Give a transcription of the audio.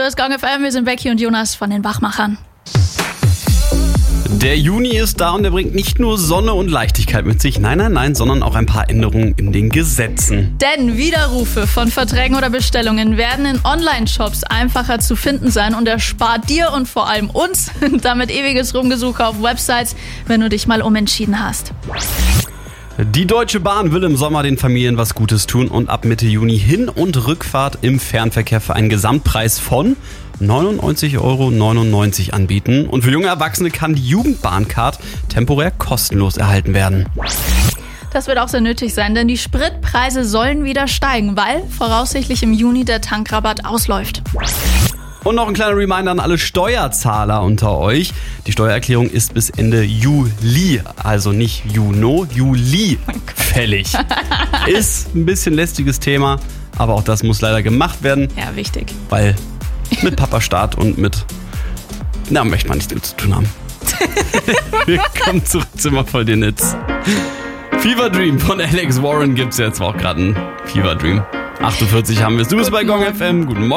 das Gong FM. Wir sind Becky und Jonas von den Wachmachern. Der Juni ist da und der bringt nicht nur Sonne und Leichtigkeit mit sich, nein, sondern auch ein paar Änderungen in den Gesetzen. Denn Widerrufe von Verträgen oder Bestellungen werden in Online-Shops einfacher zu finden sein und erspart dir und vor allem uns damit ewiges Rumgesuche auf Websites, wenn du dich mal umentschieden hast. Die Deutsche Bahn will im Sommer den Familien was Gutes tun und ab Mitte Juni Hin- und Rückfahrt im Fernverkehr für einen Gesamtpreis von 99,99 € anbieten. Und für junge Erwachsene kann die Jugendbahncard temporär kostenlos erhalten werden. Das wird auch sehr nötig sein, denn die Spritpreise sollen wieder steigen, weil voraussichtlich im Juni der Tankrabatt ausläuft. Und noch ein kleiner Reminder an alle Steuerzahler unter euch. Die Steuererklärung ist bis Ende Juli, also nicht Juli, fällig. Ist ein bisschen lästiges Thema, aber auch das muss leider gemacht werden. Ja, wichtig. Weil mit Papa-Staat und mit... möchte man nichts mit zu tun haben. Wir kommen zurück zu immer voll den Hits. Fever Dream von Alex Warren gibt's jetzt auch gerade ein Fever Dream. 48 haben wir es. Du bist bei Gong FM. Guten Morgen.